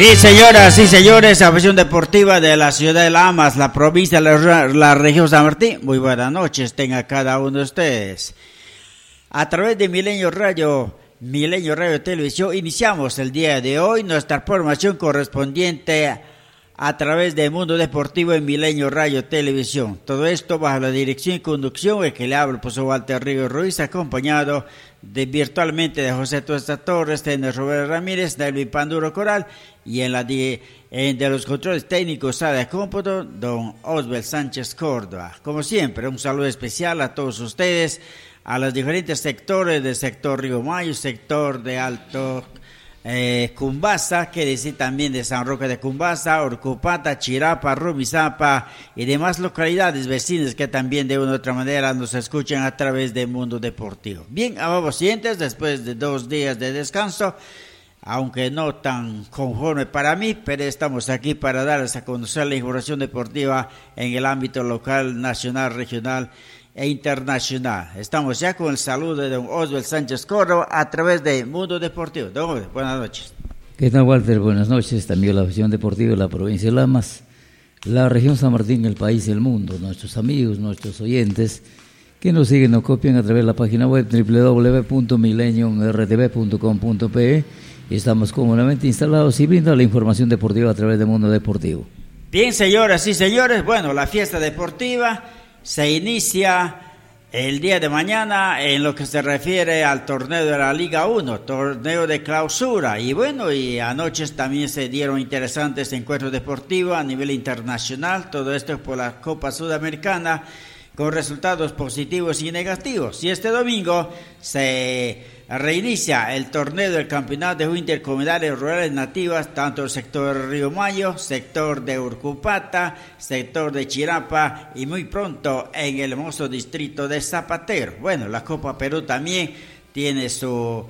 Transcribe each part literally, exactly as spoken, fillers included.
Sí, señoras y señores, afición deportiva de la ciudad de Lamas, la provincia de la, la región San Martín. Muy buenas noches, tenga cada uno de ustedes. A través de Milenio Radio, Milenio Radio Televisión, iniciamos el día de hoy nuestra programación correspondiente a través de Mundo Deportivo en Milenio Radio Televisión. Todo esto bajo la dirección y conducción, el que le habla el profesor Walter Rigo Ruiz, acompañado de virtualmente de José Tuesta Torres, de Roberto Ramírez, de Elvin Panduro Coral, y en la de, en de los controles técnicos sala de cómputo, don Osbel Sánchez Córdoba. Como siempre, un saludo especial a todos ustedes, a los diferentes sectores del sector Río Mayo, sector de Alto eh, Cumbasa, que decir también de San Roque de Cumbasa, Orcupata, Chirapa, Rubizapa y demás localidades vecinas que también de una u otra manera nos escuchan a través de Mundo Deportivo. Bien, vamos siguientes, después de dos días de descanso, aunque no tan conforme para mí, pero estamos aquí para darles a conocer la información deportiva en el ámbito local, nacional, regional e internacional. Estamos ya con el saludo de don Oswald Sánchez Córdoba a través de Mundo Deportivo. Don Oswald, buenas noches. ¿Qué tal, Walter? Buenas noches. También la afición deportiva de la provincia de Lamas, la región San Martín, el país y el mundo, nuestros amigos, nuestros oyentes que nos siguen, nos copian a través de la página web doble u doble u doble u punto millennium r t v punto com punto p e. Estamos cómodamente instalados y brinda la información deportiva a través de Mundo Deportivo. Bien, señoras y señores, bueno, la fiesta deportiva se inicia el día de mañana en lo que se refiere al torneo de la Liga uno, torneo de clausura. Y bueno, y anoche también se dieron interesantes encuentros deportivos a nivel internacional, todo esto por la Copa Sudamericana, con resultados positivos y negativos. Y este domingo se reinicia el torneo del campeonato de intercomunidades rurales nativas, tanto el sector de Río Mayo, sector de Urcupata, sector de Chirapa y muy pronto en el hermoso distrito de Zapatero. Bueno, la Copa Perú también tiene su,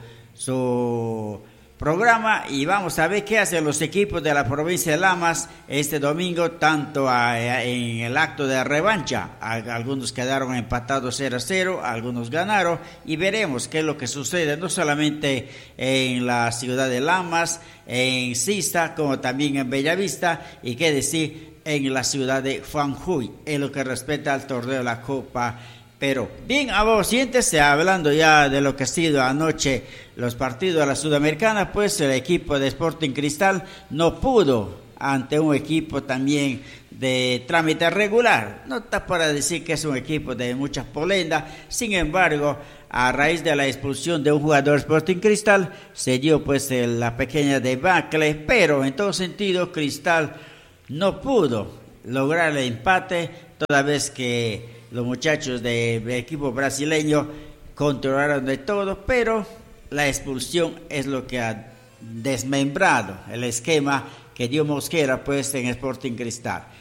su programa y vamos a ver qué hacen los equipos de la provincia de Lamas este domingo, tanto a, a, en el acto de revancha. A, algunos quedaron empatados cero a cero, algunos ganaron y veremos qué es lo que sucede no solamente en la ciudad de Lamas, en Sista, como también en Bellavista y qué decir en la ciudad de Juanjuy, en lo que respecta al torneo de la Copa Pero bien, a siéntese, hablando ya de lo que ha sido anoche los partidos de la Sudamericana, pues el equipo de Sporting Cristal no pudo ante un equipo también de trámite regular. No está para decir que es un equipo de muchas polendas, sin embargo, a raíz de la expulsión de un jugador Sporting Cristal, se dio pues la pequeña debacle, pero en todo sentido Cristal no pudo lograr el empate, toda vez que los muchachos del equipo brasileño controlaron de todo, pero la expulsión es lo que ha desmembrado el esquema que dio Mosquera pues en Sporting Cristal.